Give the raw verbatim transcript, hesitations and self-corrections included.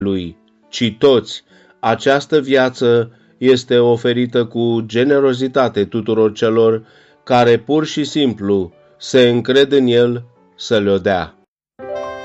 lui, ci toți. Această viață este oferită cu generozitate tuturor celor care pur și simplu se încred în el să le-o dea.